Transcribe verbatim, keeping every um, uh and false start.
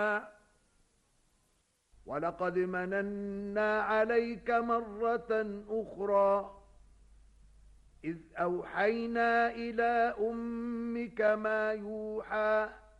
وَلَقَدْ مَنَنَّا عَلَيْكَ مَرَّةً أُخْرَى إِذْ أَوْحَيْنَا إِلَى أُمِّكَ مَا يُوحَى